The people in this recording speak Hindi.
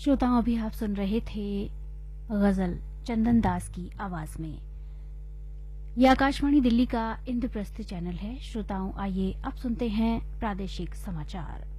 श्रोताओं, अभी आप सुन रहे थे गजल चंदन दास की आवाज में। यह आकाशवाणी दिल्ली का इंद्रप्रस्थ चैनल है। श्रोताओं, आइए अब सुनते हैं प्रादेशिक समाचार।